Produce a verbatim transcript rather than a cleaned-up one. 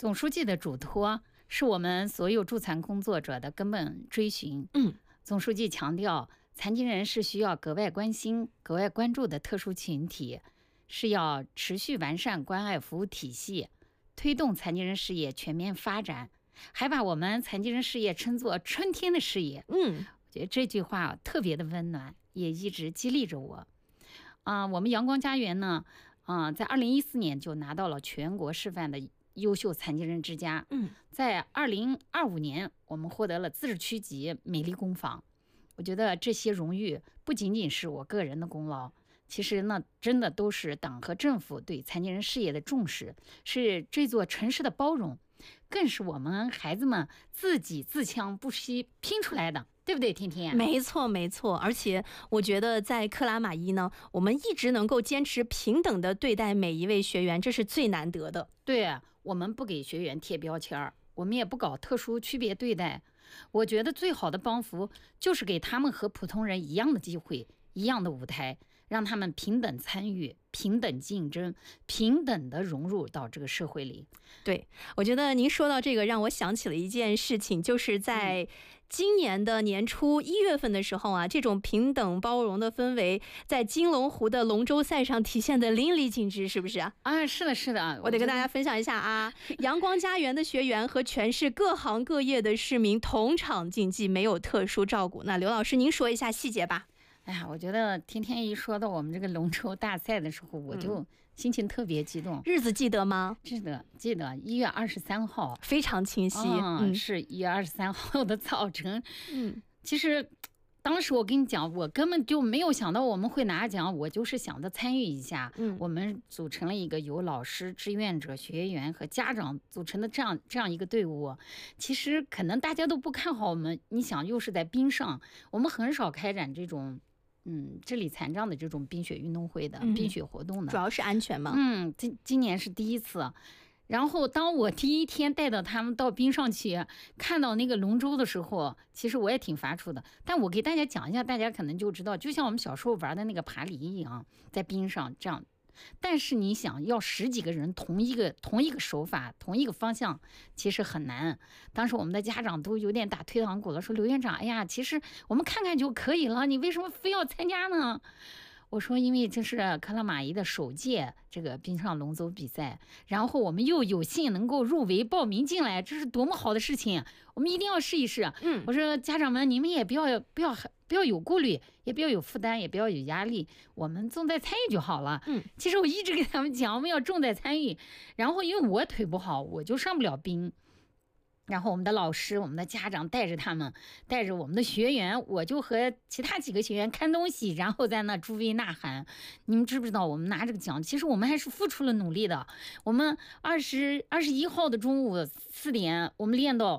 总书记的嘱托是我们所有助残工作者的根本追寻。 嗯， 总书记强调，残疾人是需要格外关心、格外关注的特殊群体，是要持续完善关爱服务体系，推动残疾人事业全面发展，还把我们残疾人事业称作春天的事业。 嗯， 我觉得这句话特别的温暖，也一直激励着我。啊、呃，我们阳光家园呢，啊、呃，在二零一四年就拿到了全国示范的优秀残疾人之家。 嗯，在二零二五年，我们获得了自治区级美丽工坊。我觉得这些荣誉不仅仅是我个人的功劳，其实呢，真的都是党和政府对残疾人事业的重视，是这座城市的包容，更是我们孩子们自己自强不息拼出来的。对不对，天天？ 没错，没错。而且我觉得在克拉玛依呢，我们一直能够坚持平等的对待每一位学员，这是最难得的。 对，我们不给学员贴标签，我们也不搞特殊区别对待。我觉得最好的帮扶就是给他们和普通人一样的机会，一样的舞台，让他们平等参与、平等竞争、平等的融入到这个社会里。 对，我觉得您说到这个，让我想起了一件事情，就是在今年的年初一月份的时候啊，这种平等包容的氛围，在金龙湖的龙舟赛上体现的淋漓尽致，是不是啊？ 啊，是的，是的， 我得跟大家分享一下啊，阳光家园的学员和全市各行各业的市民同场竞技，没有特殊照顾。那刘老师，您说一下细节吧。 哎呀，我觉得天天一说到我们这个龙舟大赛的时候，我就心情特别激动。 嗯、日子记得吗？ 记得，记得，一月二十三号， 非常清晰。 嗯，嗯是一月二十三号的早晨。 嗯， 其实当时我跟你讲，我根本就没有想到我们会拿奖，我就是想着参与一下。 嗯， 我们组成了一个由老师、志愿者、学员和家长组成的这样这样一个队伍。其实可能大家都不看好我们，你想，又是在冰上，我们很少开展这种。嗯，智力残障的这种冰雪运动会的、嗯、冰雪活动的， 主要是安全嘛。 嗯，今今年是第一次。然后当我第一天带到他们到冰上去看到那个龙舟的时候，其实我也挺发怵的。但我给大家讲一下，大家可能就知道，就像我们小时候玩的那个爬犁一样，在冰上这样。但是你想要十几个人同一个同一个手法同一个方向，其实很难。当时我们的家长都有点打退堂鼓了，说刘院长，哎呀，其实我们看看就可以了，你为什么非要参加呢？我说，因为这是克拉玛依的首届这个冰上龙舟比赛，然后我们又有幸能够入围报名进来，这是多么好的事情，我们一定要试一试。 嗯， 我说家长们，你们也不要不要不要有顾虑，也不要有负担，也不要有压力，我们重在参与就好了。 嗯， 其实我一直给他们讲，我们要重在参与。然后因为我腿不好，我就上不了冰。然后我们的老师、我们的家长带着他们，带着我们的学员，我就和其他几个学员看东西，然后在那助威呐喊。你们知不知道，我们拿这个奖，其实我们还是付出了努力的。我们二十二十一号的中午四点，我们练到